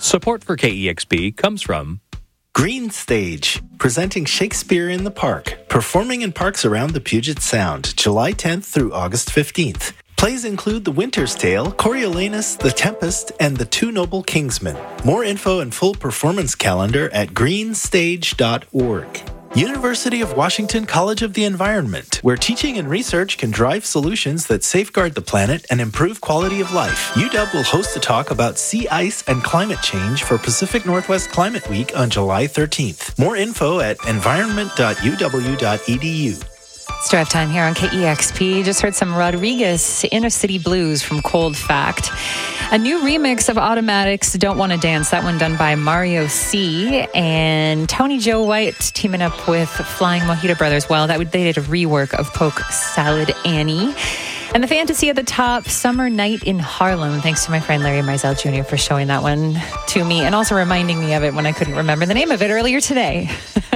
Support for KEXP comes from Green Stage, presenting Shakespeare in the Park, performing in parks around the Puget Sound, July 10th through August 15th. Plays include The Winter's Tale, Coriolanus, The Tempest, and The Two Noble Kingsmen. More info and full performance calendar at greenstage.org. University of Washington College of the Environment, where teaching and research can drive solutions that safeguard the planet and improve quality of life. UW will host a talk about sea ice and climate change for Pacific Northwest Climate Week on July 13th. More info at environment.uw.edu. It's drive time here on KEXP. Just heard some Rodriguez Inner City Blues from Cold Fact. A new remix of Automatic's Don't Wanna Dance, that one done by Mario C. And Tony Joe White teaming up with Flying Mojito Brothers. Well, they did a rework of Polk Salad Annie. And the fantasy at the top, Summer Night in Harlem. Thanks to my friend Larry Mizell Jr. for showing that one to me and also reminding me of it when I couldn't remember the name of it earlier today.